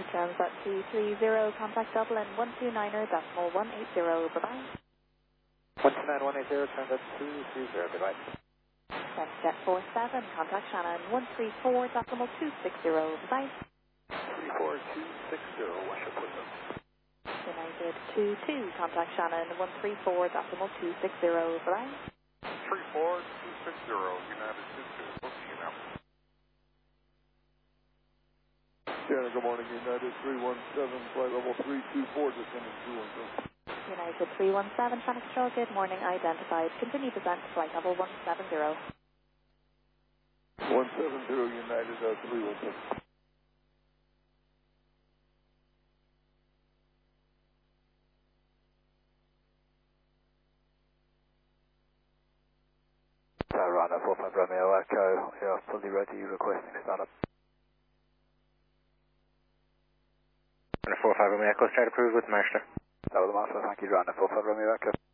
Transat 230, contact Dublin 129er.180, bye-bye. 129-180, Transat 230, bye-bye. Transat 47, contact Shannon 134.260, bye-bye. 34260, what's your position? United 22, contact Shannon 134.260, bye-bye. 34260, United 22, what's your now? Shannon, good morning, United 317, flight level 324, descending 217. United 317, traffic control, good morning, identified. Continue descent, flight level 170. 170, United 317. Runner 45 Romeo Echo, you're fully ready, requesting startup. Runner 45 Romeo Echo, start approved with master. That was the master, thank you, Runner 45 Romeo Echo.